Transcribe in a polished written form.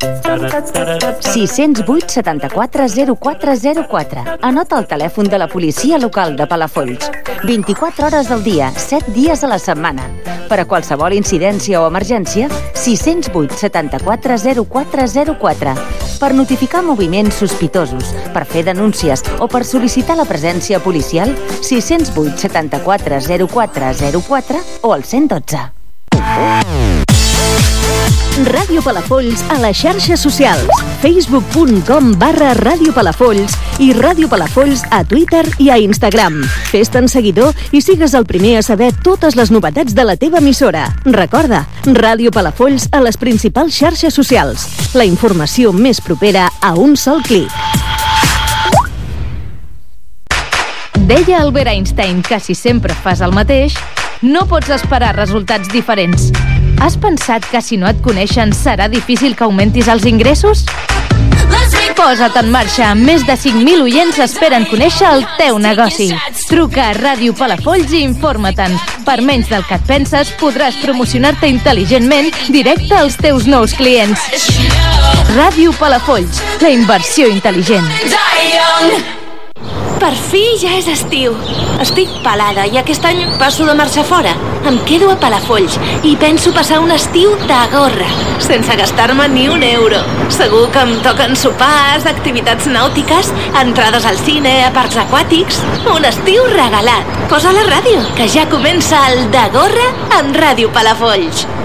608 74 0404. Anota el telèfon de la policia local de Palafolls. 24 hores al dia, 7 dies a la setmana. Per a qualsevol incidència o emergència, 608 74 0404. Per notificar moviments sospitosos, per fer denúncies o per sol·licitar la presència policial, 608 74 0404 o el 112. Ràdio Palafolls a les xarxes socials. facebook.com/Ràdio Palafolls i Ràdio Palafolls a Twitter i a Instagram. Fes-te'n seguidor i sigues el primer a saber totes les novetats de la teva emissora. Recorda, Ràdio Palafolls a les principals xarxes socials. La informació més propera a un sol clic. Deia Albert Einstein que si sempre fas el mateix, no pots esperar resultats diferents. Has pensat que si no et coneixen serà difícil que augmentis els ingressos? Posa't en marxa. Més de 5.000 oients esperen conèixer el teu negoci. Truca a Ràdio Palafolls i informa-te'n. Per menys del que et penses, podràs promocionar-te intel·ligentment directe als teus nous clients. Ràdio Palafolls, la inversió intel·ligent. Per fi ja és estiu. Estic pelada i aquest any passo de marxar fora. Em quedo a Palafolls i penso passar un estiu de gorra, sense gastar-me ni un euro. Segur que em toquen sopars, activitats nàutiques, entrades al cine, a parcs aquàtics. Un estiu regalat. Posa la ràdio, que ja comença el de gorra amb Ràdio Palafolls.